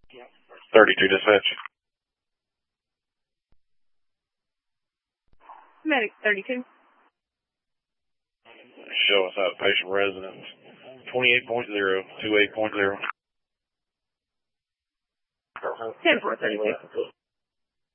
32 dispatch. Medic 32. Show us outpatient residence 28.0, 28.0. 10-4, 38.